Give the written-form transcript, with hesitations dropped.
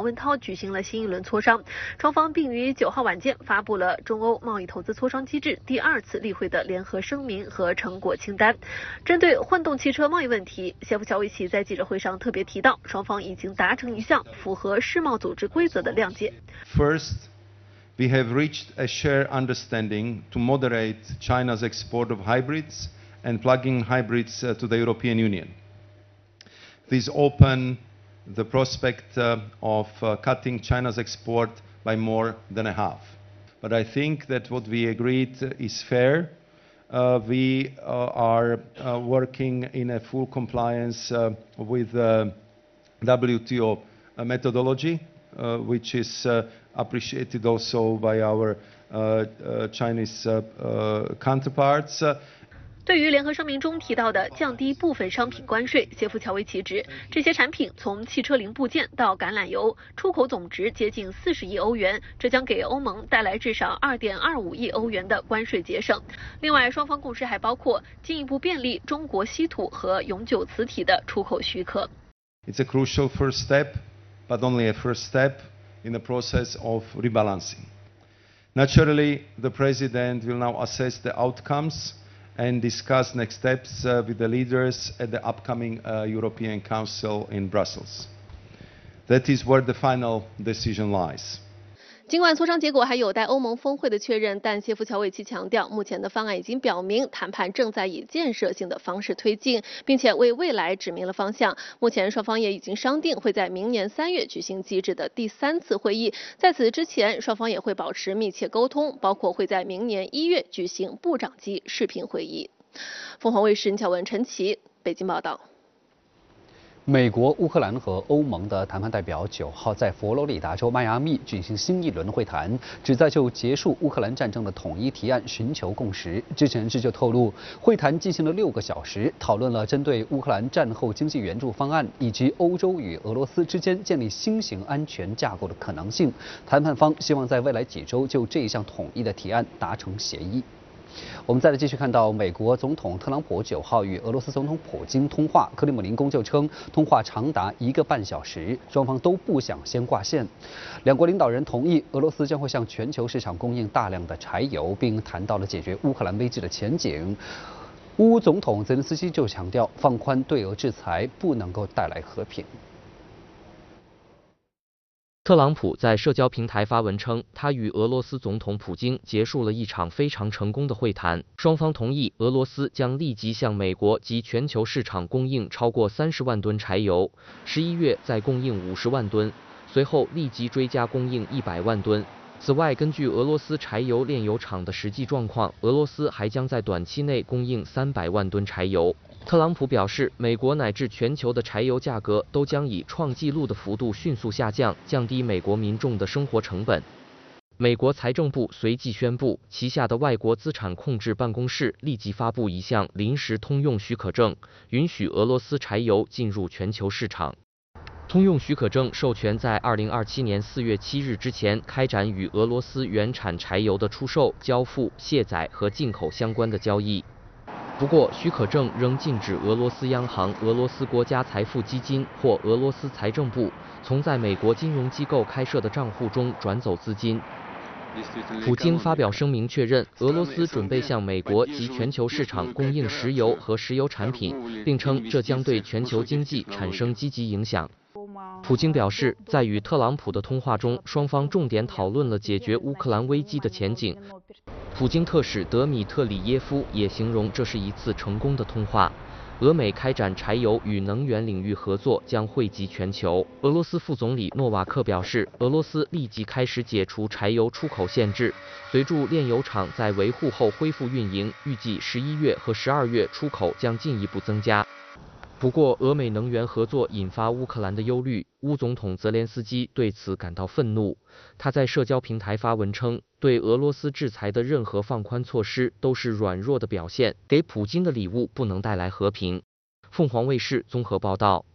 昆涛举行了新一轮磋商，双方并于9号晚间发布了中欧贸易投资磋商机制第2次例会的联合声明和成果清单。针对混动汽车贸易问题，谢夫乔维奇在记者会上特别提到，双方已经达成一项符合世贸组织规则的谅解。 First, we have reached a shared understanding to moderate China's export of hybrids and plug-in hybrids to the European Union. These open the prospect of cutting China's export by more than a half. But I think that what we agreed is fair. We are working in a full compliance with WTO methodology, which is appreciated also by our Chinese counterparts. 对于联合声明中提到的降低部分商品关税，谢夫乔维奇指这些产品从汽车零部件到橄榄油，出口总值接近40亿欧元，这将给欧盟带来至少2.25亿欧元的关税节省。另外，双方共识还包括进一步便利中国稀土和永久磁体的出口许可。 It's a crucial first step, but only a first step in the process of rebalancing. Naturally, the President will now assess the outcomes and discuss next steps with the leaders at the upcoming European Council in Brussels. That is where the final decision lies. 尽管磋商结果还有待欧盟峰会的确认，但谢夫乔维奇强调，目前的方案已经表明谈判正在以建设性的方式推进，并且为未来指明了方向。目前双方也已经商定会在明年3月举行机制的第3次会议，在此之前，双方也会保持密切沟通，包括会在明年1月举行部长级视频会议。凤凰卫视林巧文、陈琦北京报道。 美国、乌克兰和欧盟的谈判代表9号在佛罗里达州迈阿密举行新一轮的会谈，旨在就结束乌克兰战争的统一提案寻求共识。知情人士就透露，会谈进行了6个小时，讨论了针对乌克兰战后经济援助方案以及欧洲与俄罗斯之间建立新型安全架构的可能性。谈判方希望在未来几周就这一项统一的提案达成协议。我们再来继续看到，美国总统特朗普9号与俄罗斯总统普京通话，克里姆林宫就称通话长达1个半小时，双方都不想先挂线。两国领导人同意俄罗斯将会向全球市场供应大量的柴油，并谈到了解决乌克兰危机的前景。乌总统泽连斯基就强调，放宽对俄制裁不能够带来和平。 特朗普在社交平台发文称，他与俄罗斯总统普京结束了一场非常成功的会谈，双方同意俄罗斯将立即向美国及全球市场供应超过30万吨柴油，11月再供应50万吨，随后立即追加供应100万吨。此外，根据俄罗斯柴油炼油厂的实际状况，俄罗斯还将在短期内供应300万吨柴油。特朗普表示，美国乃至全球的柴油价格都将以创纪录的幅度迅速下降，降低美国民众的生活成本。美国财政部随即宣布，旗下的外国资产控制办公室立即发布一项临时通用许可证，允许俄罗斯柴油进入全球市场。通用许可证授权在2027年4月7日之前开展与俄罗斯原产柴油的出售、交付、卸载和进口相关的交易。不过，许可证仍禁止俄罗斯央行、俄罗斯国家财富基金或俄罗斯财政部从在美国金融机构开设的账户中转走资金。普京发表声明确认，俄罗斯准备向美国及全球市场供应石油和石油产品，并称这将对全球经济产生积极影响。普京表示，在与特朗普的通话中，双方重点讨论了解决乌克兰危机的前景。普京特使德米特里耶夫也形容这是一次成功的通话。俄美开展柴油与能源领域合作将惠及全球。俄罗斯副总理诺瓦克表示，俄罗斯立即开始解除柴油出口限制，随着炼油厂在维护后恢复运营，预计11月和12月出口将进一步增加。不过，俄美能源合作引发乌克兰的忧虑，乌总统泽连斯基对此感到愤怒。他在社交平台发文称，对俄罗斯制裁的任何放宽措施都是软弱的表现，给普京的礼物不能带来和平。凤凰卫视综合报道。